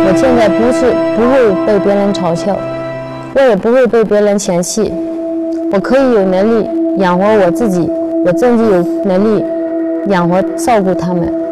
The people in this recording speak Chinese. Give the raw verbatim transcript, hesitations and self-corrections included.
我现在不是不会被别人嘲笑，我也不会被别人嫌弃，我可以有能力养活我自己，我自己有能力养活照顾他们。